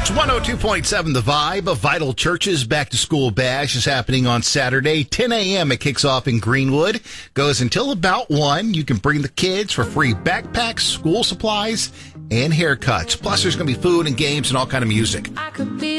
It's 102.7 The Vibe. A Vital Church's Back to School Bash is happening on Saturday, 10 a.m. It kicks off in Greenwood, goes until about 1. You can bring the kids for free backpacks, school supplies, and haircuts. Plus, there's going to be food and games and all kind of music. I could be